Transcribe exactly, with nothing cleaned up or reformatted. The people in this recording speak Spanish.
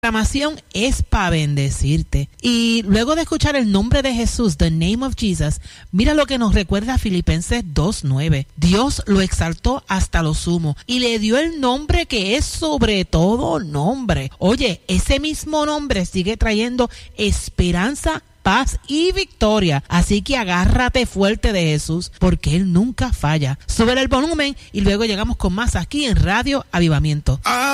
proclamación es para bendecirte. Y luego de escuchar el nombre de Jesús, the name of Jesus, mira lo que nos recuerda Filipenses dos nueve. Dios lo exaltó hasta lo sumo y le dio el nombre que es sobre todo nombre. Oye, ese mismo nombre sigue trayendo esperanza, paz y victoria. Así que agárrate fuerte de Jesús, porque Él nunca falla. Sube el volumen y luego llegamos con más aquí en Radio Avivamiento.